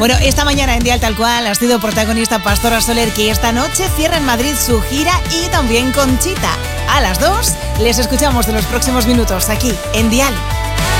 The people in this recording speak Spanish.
Bueno, esta mañana en Dial Tal Cual ha sido protagonista Pastora Soler, que esta noche cierra en Madrid su gira, y también Conchita. A las 2 les escuchamos en los próximos minutos aquí en Dial.